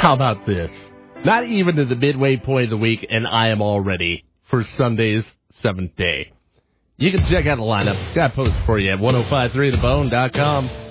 How about this? Not even to the midway point of the week, and I am all ready for Sunday's 7th day. You can check out the lineup. Got posted for you at 1053thebone.com.